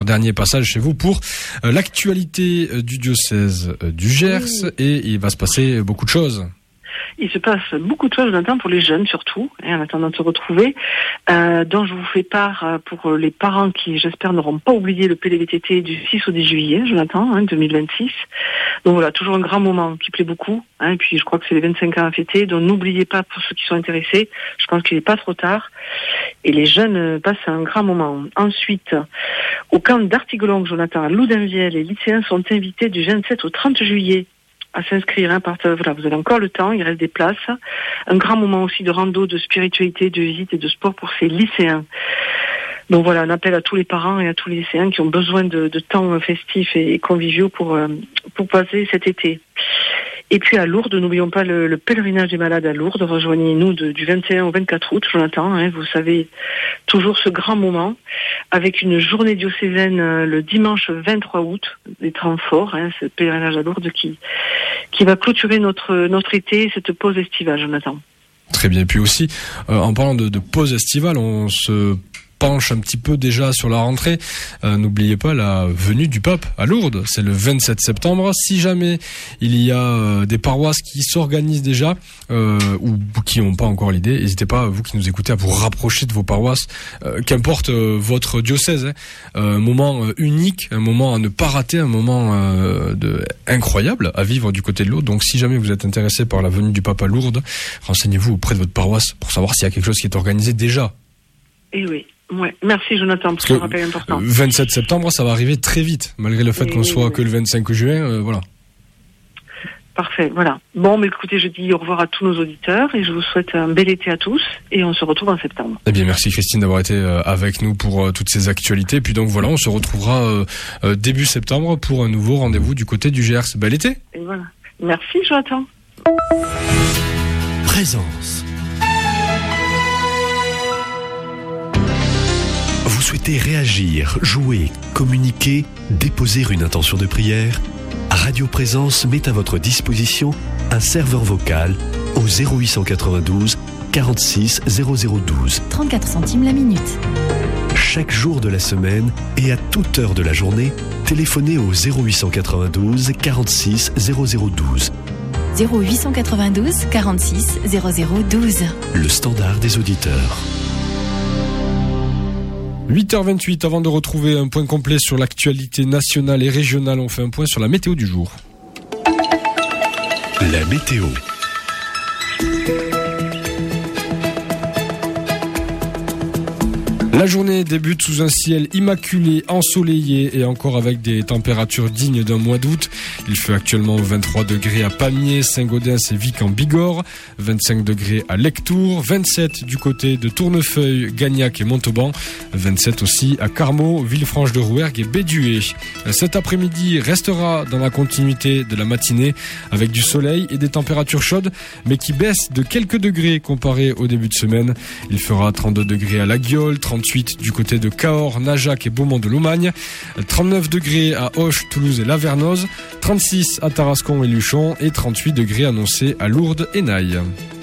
dernier passage chez vous pour l'actualité du diocèse du Gers, et il va se passer beaucoup de choses. Il se passe beaucoup de choses, Jonathan, pour les jeunes surtout, en attendant de se retrouver, dont je vous fais part pour les parents qui, j'espère, n'auront pas oublié le PDVTT du 6 au 10 juillet, Jonathan, 2026. Donc voilà, toujours un grand moment qui plaît beaucoup, et puis je crois que c'est les 25 ans à fêter, donc n'oubliez pas pour ceux qui sont intéressés, je pense qu'il n'est pas trop tard, et les jeunes passent un grand moment. Ensuite, au camp d'Artigelong, Jonathan, à Loudainvielle, les lycéens sont invités du 27 au 30 juillet à s'inscrire. Voilà, vous avez encore le temps, il reste des places. Un grand moment aussi de rando, de spiritualité, de visite et de sport pour ces lycéens. Donc voilà, un appel à tous les parents et à tous les lycéens qui ont besoin de temps festifs et conviviaux pour passer cet été. Et puis à Lourdes, n'oublions pas le pèlerinage des malades à Lourdes. Rejoignez-nous du 21 au 24 août, Jonathan. Vous savez, toujours ce grand moment, avec une journée diocésaine le dimanche 23 août, des temps forts, ce pèlerinage à Lourdes qui va clôturer notre été, cette pause estivale, Jonathan. Très bien. Et puis aussi, en parlant de pause estivale, on se penche un petit peu déjà sur la rentrée. N'oubliez pas la venue du pape à Lourdes, c'est le 27 septembre. Si jamais il y a des paroisses qui s'organisent déjà ou qui n'ont pas encore l'idée, n'hésitez pas, vous qui nous écoutez, à vous rapprocher de vos paroisses, qu'importe votre diocèse. Un moment unique, un moment à ne pas rater, un moment incroyable à vivre du côté de Lourdes. Donc si jamais vous êtes intéressé par la venue du pape à Lourdes, renseignez-vous auprès de votre paroisse pour savoir s'il y a quelque chose qui est organisé déjà. Et oui. Ouais, merci Jonathan pour ce rappel important. 27 septembre, ça va arriver très vite, malgré le fait qu'on soit que le 25 juin, voilà. Parfait, voilà. Bon, mais écoutez, je dis au revoir à tous nos auditeurs et je vous souhaite un bel été à tous et on se retrouve en septembre. Eh bien, merci Christine d'avoir été avec nous pour toutes ces actualités. Puis donc voilà, on se retrouvera début septembre pour un nouveau rendez-vous du côté du Gers. Bel été. Et voilà. Merci Jonathan. Présence. Vous souhaitez réagir, jouer, communiquer, déposer une intention de prière? Radio Présence met à votre disposition un serveur vocal au 0892 46 0012. 34 centimes la minute. Chaque jour de la semaine et à toute heure de la journée, téléphonez au 0892 46 0012. 0892 46 0012. Le standard des auditeurs. 8h28, avant de retrouver un point complet sur l'actualité nationale et régionale, on fait un point sur la météo du jour. La météo. La journée débute sous un ciel immaculé, ensoleillé et encore avec des températures dignes d'un mois d'août. Il fait actuellement 23 degrés à Pamiers, Saint-Gaudens et Vic en Bigorre, 25 degrés à Lectoure, 27 du côté de Tournefeuille, Gagnac et Montauban, 27 aussi à Carmaux, Villefranche-de-Rouergue et Béduet. Cet après-midi restera dans la continuité de la matinée avec du soleil et des températures chaudes mais qui baissent de quelques degrés comparé au début de semaine. Il fera 32 degrés à La Guiole, 38 du côté de Cahors, Najac et Beaumont de Lomagne, 39 degrés à Auch, Toulouse et Lavernoz, 36 à Tarascon et Luchon et 38 degrés annoncés à Lourdes et Naï.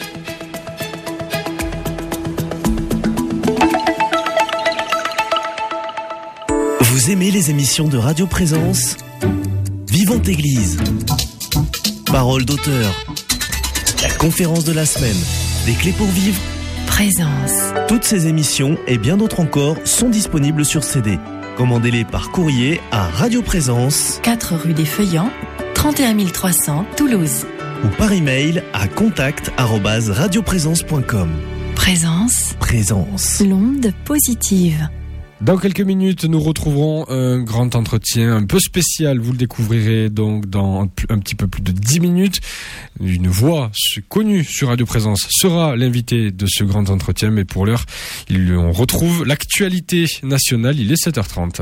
Vous aimez les émissions de Radio Présence? Vivante Église, Parole d'auteur, la conférence de la semaine, des clés pour vivre, Présence. Toutes ces émissions et bien d'autres encore sont disponibles sur CD. Commandez-les par courrier à Radio Présence, 4 rue des Feuillants, 31 300 Toulouse. Ou par email à contact@radioprésence.com. Présence. Présence. L'onde positive. Dans quelques minutes, nous retrouverons un grand entretien un peu spécial. Vous le découvrirez donc dans un petit peu plus de 10 minutes. Une voix connue sur Radio Présence sera l'invité de ce grand entretien. Mais pour l'heure, on retrouve l'actualité nationale. Il est 7h30.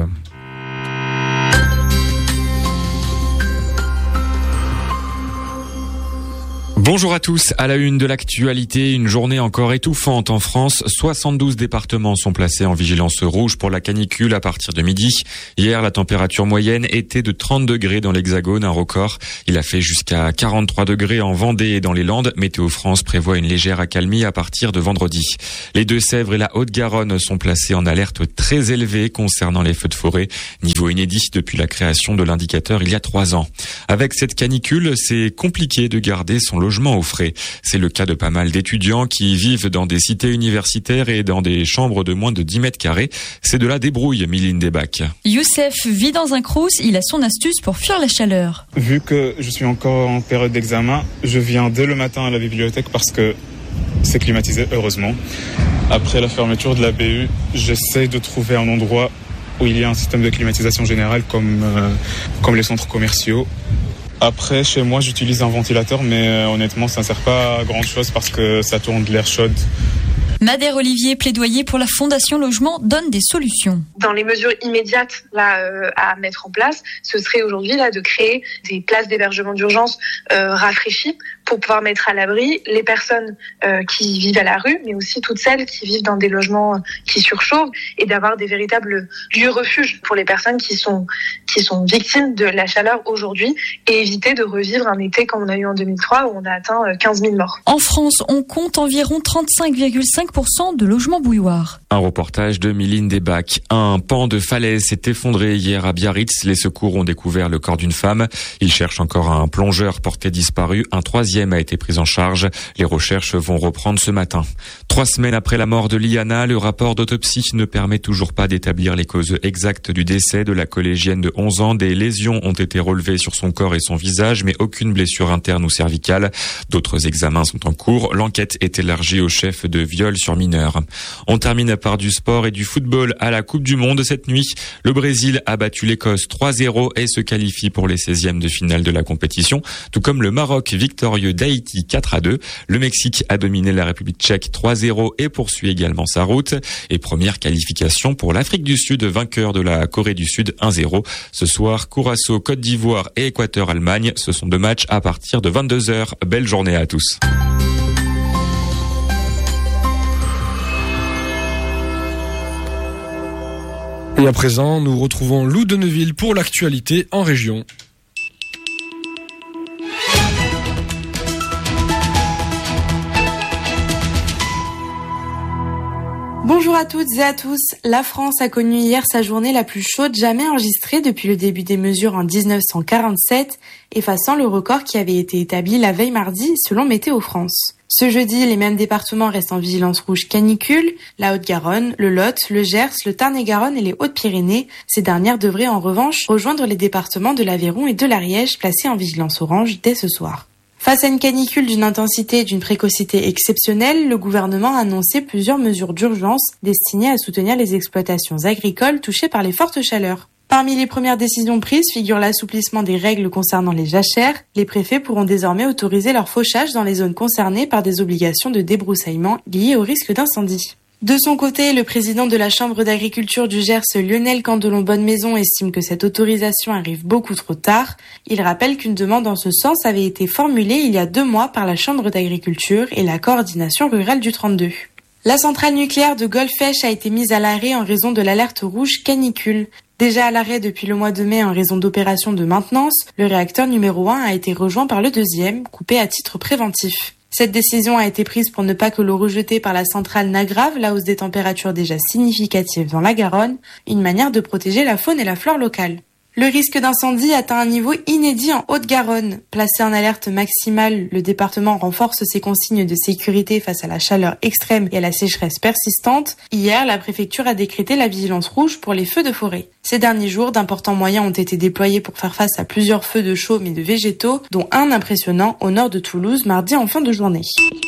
Bonjour à tous. À la une de l'actualité, une journée encore étouffante en France. 72 départements sont placés en vigilance rouge pour la canicule à partir de midi. Hier, la température moyenne était de 30 degrés dans l'Hexagone, un record. Il a fait jusqu'à 43 degrés en Vendée et dans les Landes. Météo France prévoit une légère accalmie à partir de vendredi. Les Deux-Sèvres et la Haute-Garonne sont placés en alerte très élevée concernant les feux de forêt. Niveau inédit depuis la création de l'indicateur il y a 3 ans. Avec cette canicule, c'est compliqué de garder son logement au frais. C'est le cas de pas mal d'étudiants qui vivent dans des cités universitaires et dans des chambres de moins de 10 mètres carrés. C'est de la débrouille, Miline Desbacs. Youssef vit dans un crous, il a son astuce pour fuir la chaleur. Vu que je suis encore en période d'examen, je viens dès le matin à la bibliothèque parce que c'est climatisé, heureusement. Après la fermeture de la BU, j'essaie de trouver un endroit où il y a un système de climatisation générale comme les centres commerciaux. Après, chez moi, j'utilise un ventilateur, mais honnêtement, ça ne sert pas à grand-chose parce que ça tourne de l'air chaud. Madère Olivier, plaidoyer pour la Fondation Logement, donne des solutions. Dans les mesures immédiates à mettre en place, ce serait aujourd'hui de créer des places d'hébergement d'urgence rafraîchies pour pouvoir mettre à l'abri les personnes qui vivent à la rue, mais aussi toutes celles qui vivent dans des logements qui surchauffent, et d'avoir des véritables lieux refuges pour les personnes qui sont victimes de la chaleur aujourd'hui, et éviter de revivre un été comme on a eu en 2003 où on a atteint 15 000 morts. En France, on compte environ 35,5% de logements bouilloires. Un reportage de Miline Desbacs. Un pan de falaise s'est effondré hier à Biarritz. Les secours ont découvert le corps d'une femme. Ils cherchent encore un plongeur porté disparu. Un troisième a été pris en charge. Les recherches vont reprendre ce matin. 3 semaines après la mort de Liana, le rapport d'autopsie ne permet toujours pas d'établir les causes exactes du décès de la collégienne de 11 ans. Des lésions ont été relevées sur son corps et son visage, mais aucune blessure interne ou cervicale. D'autres examens sont en cours. L'enquête est élargie au chef de viol sur mineur. On termine par du sport et du football à la Coupe du Monde cette nuit. Le Brésil a battu l'Écosse 3-0 et se qualifie pour les 16e de finale de la compétition, tout comme le Maroc victorieux d'Haïti 4-2. Le Mexique a dominé la République tchèque 3-0 et poursuit également sa route. Et première qualification pour l'Afrique du Sud, vainqueur de la Corée du Sud 1-0. Ce soir, Curaçao, Côte d'Ivoire et Équateur, Allemagne. Ce sont 2 matchs à partir de 22h. Belle journée à tous. Et à présent, nous retrouvons Lou de Neuville pour l'actualité en région. Bonjour à toutes et à tous. La France a connu hier sa journée la plus chaude jamais enregistrée depuis le début des mesures en 1947, effaçant le record qui avait été établi la veille mardi selon Météo France. Ce jeudi, les mêmes départements restent en vigilance rouge canicule, la Haute-Garonne, le Lot, le Gers, le Tarn-et-Garonne et les Hautes-Pyrénées. Ces dernières devraient en revanche rejoindre les départements de l'Aveyron et de l'Ariège placés en vigilance orange dès ce soir. Face à une canicule d'une intensité et d'une précocité exceptionnelle, le gouvernement a annoncé plusieurs mesures d'urgence destinées à soutenir les exploitations agricoles touchées par les fortes chaleurs. Parmi les premières décisions prises figure l'assouplissement des règles concernant les jachères. Les préfets pourront désormais autoriser leur fauchage dans les zones concernées par des obligations de débroussaillement liées au risque d'incendie. De son côté, le président de la Chambre d'agriculture du Gers, Lionel Candelon-Bonnemaison, estime que cette autorisation arrive beaucoup trop tard. Il rappelle qu'une demande en ce sens avait été formulée il y a 2 mois par la Chambre d'agriculture et la coordination rurale du 32. La centrale nucléaire de Golfech a été mise à l'arrêt en raison de l'alerte rouge canicule. Déjà à l'arrêt depuis le mois de mai en raison d'opérations de maintenance, le réacteur numéro 1 a été rejoint par le 2e, coupé à titre préventif. Cette décision a été prise pour ne pas que l'eau rejetée par la centrale n'aggrave la hausse des températures déjà significatives dans la Garonne, une manière de protéger la faune et la flore locale. Le risque d'incendie atteint un niveau inédit en Haute-Garonne. Placé en alerte maximale, le département renforce ses consignes de sécurité face à la chaleur extrême et à la sécheresse persistante. Hier, la préfecture a décrété la vigilance rouge pour les feux de forêt. Ces derniers jours, d'importants moyens ont été déployés pour faire face à plusieurs feux de chaume et de végétaux, dont un impressionnant au nord de Toulouse mardi en fin de journée.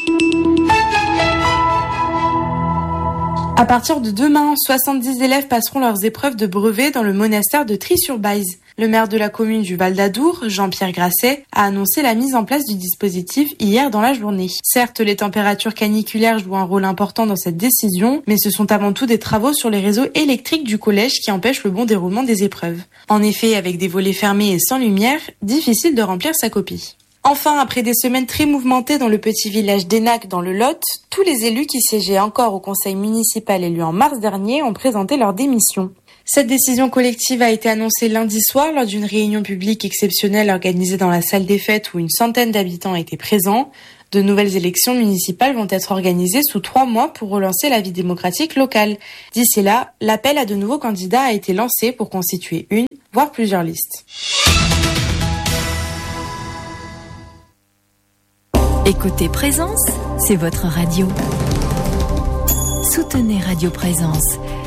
À partir de demain, 70 élèves passeront leurs épreuves de brevet dans le monastère de Trie-sur-Baïse. Le maire de la commune du Val d'Adour, Jean-Pierre Grasset, a annoncé la mise en place du dispositif hier dans la journée. Certes, les températures caniculaires jouent un rôle important dans cette décision, mais ce sont avant tout des travaux sur les réseaux électriques du collège qui empêchent le bon déroulement des épreuves. En effet, avec des volets fermés et sans lumière, difficile de remplir sa copie. Enfin, après des semaines très mouvementées dans le petit village d'Enac dans le Lot, tous les élus qui siégeaient encore au conseil municipal élu en mars dernier ont présenté leur démission. Cette décision collective a été annoncée lundi soir lors d'une réunion publique exceptionnelle organisée dans la salle des fêtes où une centaine d'habitants étaient présents. De nouvelles élections municipales vont être organisées sous 3 mois pour relancer la vie démocratique locale. D'ici là, l'appel à de nouveaux candidats a été lancé pour constituer une, voire plusieurs listes. Écoutez Présence, c'est votre radio. Soutenez Radio Présence.